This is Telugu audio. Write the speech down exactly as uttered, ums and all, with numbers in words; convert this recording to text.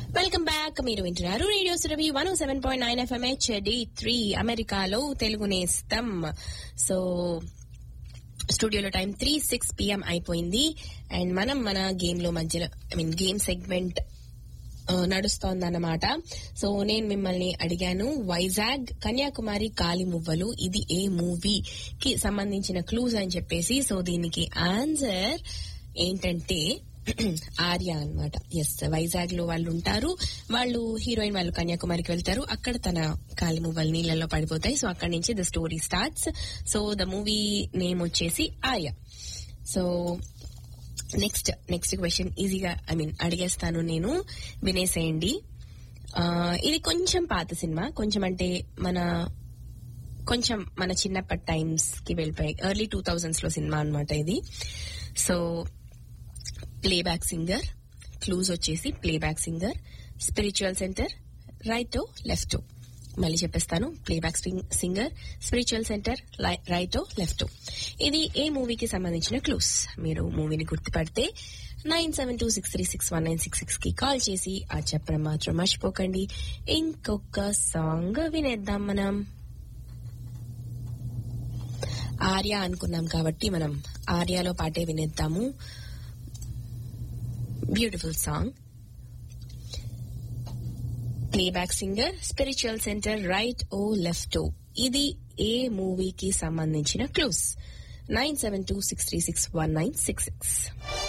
Welcome back. మీరు వింటున్నారు రేడియో సురభి వన్ ఓ seven point nine FM HD three అమెరికాలో తెలుగు నేస్తం. సో స్టూడియోలో టైం త్రీ సిక్స్ పిఎం అయిపోయింది అండ్ మనం మన గేమ్ లో మధ్యలో I mean game segment నడుస్తోందన్నమాట. So నేను మిమ్మల్ని అడిగాను వైజాగ్ కన్యాకుమారి కాలిమువ్వలు ఇది ఏ మూవీకి సంబంధించిన క్లూజ్ అని చెప్పేసి. సో దీనికి ఆన్సర్ ఏంటంటే ఆర్య అన్నమాట. ఎస్, వైజాగ్ లో వాళ్ళు ఉంటారు, వాళ్ళు హీరోయిన్ వాళ్ళు కన్యాకుమారికి వెళ్తారు, అక్కడ తన కాలిమువ్వలు నీళ్ళలో పడిపోతాయి. సో అక్కడి నుంచి the story starts. So the movie name వచ్చేసి Arya. So next next question ఈజీగా ఐ మీన్ అడిగేస్తాను నేను, వినేసేయండి. ఇది కొంచెం పాత సినిమా, కొంచెం అంటే మన కొంచెం మన చిన్నప్పటి టైమ్స్ కి వెళ్ళిపోయి ఎర్లీ టూ థౌజండ్స్ లో సినిమా అనమాట ఇది. సో ప్లేబ్యాక్ సింగర్, క్లూజ్ వచ్చేసి ప్లేబ్యాక్ సింగర్, స్పిరిచువల్ సెంటర్, రైటో లెఫ్టో. మళ్ళీ చెప్పేస్తాను, ప్లేబ్యాక్ సింగర్, స్పిరిచువల్ సెంటర్, రైటో లెఫ్టో. ఇది ఏ మూవీకి సంబంధించిన క్లూస్. మీరు మూవీని గుర్తుపడితే nine seven two six three six one nine six six కి కాల్ చేసి ఆ చెప్పడం మాత్రం మర్చిపోకండి. ఇంకొక సాంగ్ వినేద్దాం మనం. ఆర్య అనుకున్నాం కాబట్టి మనం ఆర్యలో పాటే వినేద్దాము. Beautiful song. Playback singer, spiritual centre, right ఓ లెఫ్టో. ఇది ఏ మూవీకి సంబంధించిన clues. Nine seven two six three six one nine six six.